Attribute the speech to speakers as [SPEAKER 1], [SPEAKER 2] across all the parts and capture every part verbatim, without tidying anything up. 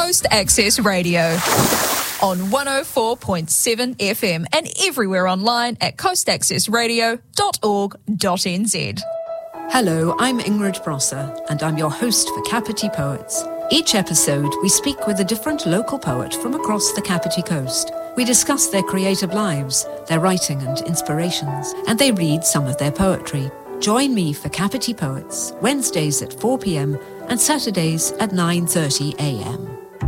[SPEAKER 1] Coast Access Radio on one oh four point seven F M and everywhere online at coast access radio dot org dot n z.
[SPEAKER 2] Hello, I'm Ingrid Brosser, and I'm your host for Kapiti Poets. Each episode, we speak with a different local poet from across the Kapiti Coast. We discuss their creative lives, their writing and inspirations, and they read some of their poetry. Join me for Kapiti Poets, Wednesdays at four p.m. and Saturdays at nine thirty a.m.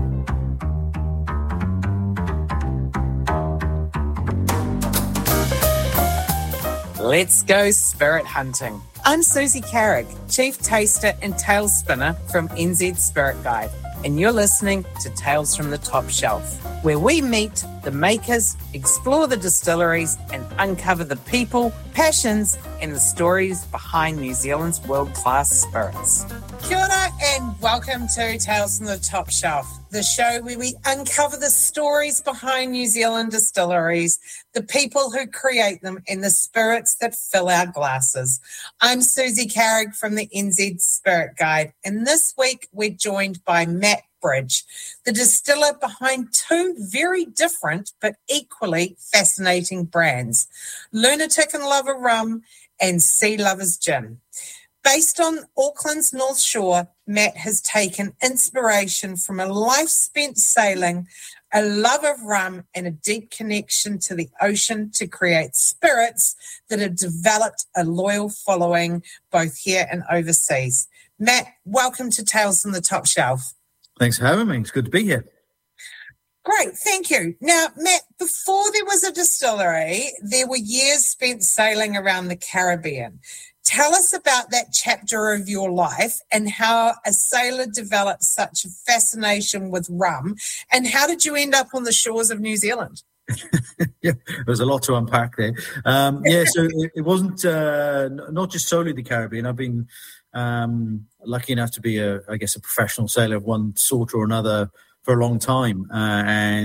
[SPEAKER 3] Let's go spirit hunting. I'm Susie Carrick, Chief Taster and Tail Spinner from N Z Spirit Guide, and you're listening to Tales from the Top Shelf, where we meet the makers, explore the distilleries, and uncover the people, passions, and the stories behind New Zealand's world-class spirits. Kia ora and welcome to Tales from the Top Shelf, the show where we uncover the stories behind New Zealand distilleries, the people who create them, and the spirits that fill our glasses. I'm Susie Carrick from the N Z Spirit Guide, and this week we're joined by Matt Bridge, the distiller behind two very different but equally fascinating brands, Lunatic and Lover Rum and Sea Lovers Gin. Based on Auckland's North Shore, Matt has taken inspiration from a life spent sailing, a love of rum, and a deep connection to the ocean to create spirits that have developed a loyal following both here and overseas. Matt, welcome to Tales from the Top Shelf.
[SPEAKER 4] Thanks for having me. It's good to be here.
[SPEAKER 3] Great, thank you. Now, Matt, before there was a distillery, there were years spent sailing around the Caribbean. Tell us about that chapter of your life and how a sailor developed such a fascination with rum, and how did you end up on the shores of New Zealand?
[SPEAKER 4] Yeah, there's a lot to unpack there. Um, yeah, so it, it wasn't uh, not just solely the Caribbean. I've been um, lucky enough to be, a, I guess, a professional sailor of one sort or another for a long time, uh, and